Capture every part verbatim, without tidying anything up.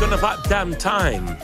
con Five Damn Time.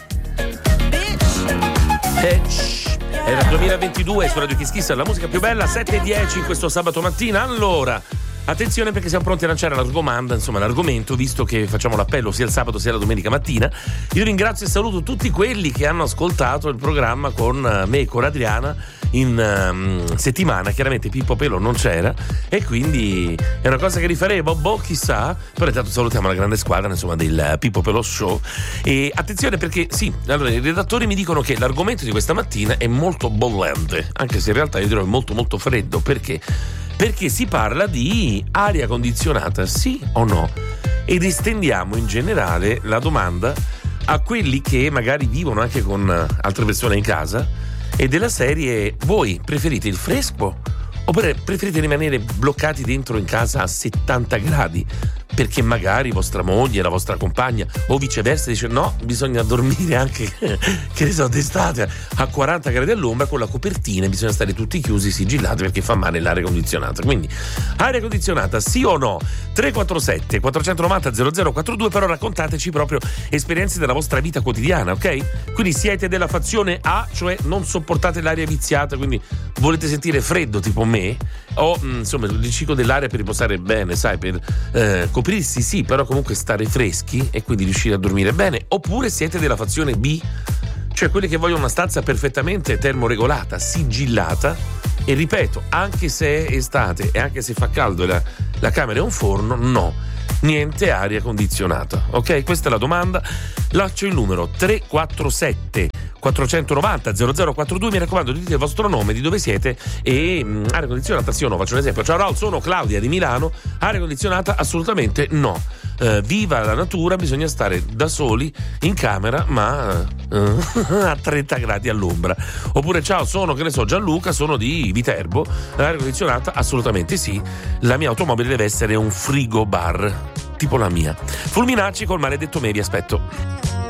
Bitch. Era duemilaventidue su Radio Kiss Kiss, la musica più bella, sette e dieci questo sabato mattina. Allora, attenzione perché siamo pronti a lanciare l'argomanda, insomma l'argomento, visto che facciamo l'appello sia il sabato sia la domenica mattina. Io ringrazio e saluto tutti quelli che hanno ascoltato il programma con me e con Adriana in um, settimana. Chiaramente Pippo Pelo non c'era e quindi è una cosa che rifaremo, boh, chissà. Però intanto salutiamo la grande squadra, insomma, del Pippo Pelo Show. E attenzione perché sì, allora i redattori mi dicono che l'argomento di questa mattina è molto bollente, anche se in realtà io dirò è molto molto freddo. Perché? Perché si parla di aria condizionata, sì o no? Ed estendiamo in generale la domanda a quelli che magari vivono anche con altre persone in casa, e della serie: voi preferite il fresco oppure preferite rimanere bloccati dentro in casa a settanta gradi? Perché magari vostra moglie, la vostra compagna o viceversa dice no, bisogna dormire anche, che ne so, d'estate a quaranta gradi all'ombra con la copertina, bisogna stare tutti chiusi, sigillati, perché fa male l'aria condizionata. Quindi aria condizionata sì o no? tre quattro sette quattro nove zero zero zero quattro due, però raccontateci proprio esperienze della vostra vita quotidiana, ok? Quindi siete della fazione A, cioè non sopportate l'aria viziata, quindi volete sentire freddo tipo me, o insomma il ciclo dell'aria per riposare bene, sai, per eh, coprirsi sì, però comunque stare freschi e quindi riuscire a dormire bene. Oppure siete della fazione B, cioè quelli che vogliono una stanza perfettamente termoregolata, sigillata, e ripeto, anche se è estate e anche se fa caldo e la, la camera è un forno, no, niente aria condizionata, ok? Questa è la domanda. Lascio il numero tre quattro sette quattro nove zero zero zero quattro due, mi raccomando dite il vostro nome, di dove siete e mh, aria condizionata sì o no. Faccio un esempio: ciao Raul, sono Claudia di Milano, aria condizionata assolutamente no, uh, viva la natura, bisogna stare da soli in camera ma uh, a trenta gradi all'ombra. Oppure ciao, sono, che ne so, Gianluca, sono di Viterbo, aria condizionata assolutamente sì, la mia automobile deve essere un frigo bar tipo la mia. Fulminacci col maledetto me, vi aspetto.